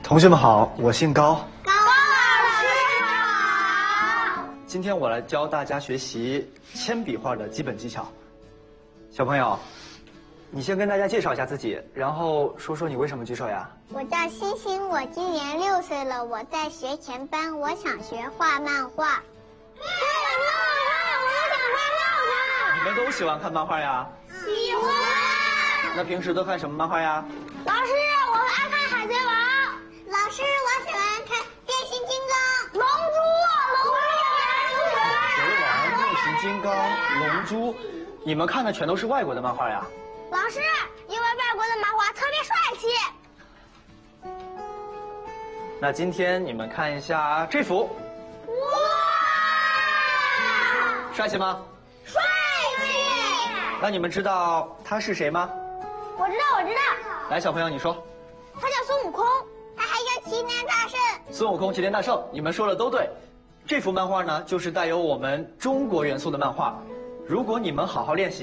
同学们好，我姓高。 高老师好。 今天我来教大家学习铅笔画的基本技巧。小朋友，你先跟大家介绍一下自己，然后说说你为什么举手呀？ 我叫欣欣，我今年6岁了，我在学前班，我想学画漫画。 你们都喜欢看漫画呀？ 喜欢。 那平时都看什么漫画呀？ 老师，我爱看海贼王。老师，我喜欢看变形金刚、龙珠。 海贼王、变形金刚、龙珠，你们看的全都是外国的漫画呀？ 老师，因为外国的漫画特别帅气。 那今天你们看一下这幅， 哇， 帅气吗？ 帅气。 那你们知道他是谁吗？ 我知道。 来，小朋友你说。 他叫孙悟空，他还叫齐天大圣。 孙悟空、齐天大圣，你们说的都对。这幅漫画呢，就是带有我们中国元素的漫画。如果你们好好练习。